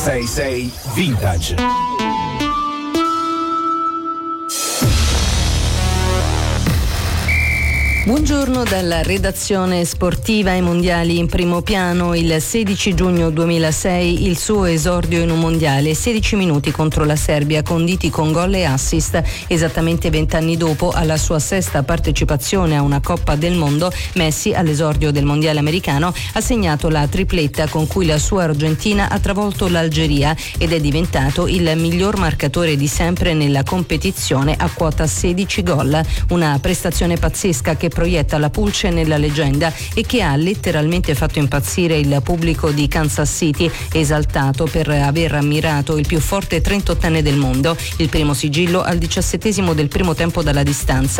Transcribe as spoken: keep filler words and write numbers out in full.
sei sei Vintage. Buongiorno dalla redazione sportiva. Ai mondiali in primo piano il sedici giugno duemilasei il suo esordio in un mondiale, sedici minuti contro la Serbia conditi con gol e assist. Esattamente vent'anni dopo, alla sua sesta partecipazione a una Coppa del Mondo, Messi all'esordio del mondiale americano ha segnato la tripletta con cui la sua Argentina ha travolto l'Algeria ed è diventato il miglior marcatore di sempre nella competizione a quota sedici gol. Una prestazione pazzesca che proietta la pulce nella leggenda e che ha letteralmente fatto impazzire il pubblico di Kansas City, esaltato per aver ammirato il più forte trentottenne del mondo. Il primo sigillo al diciassettesimo del primo tempo dalla distanza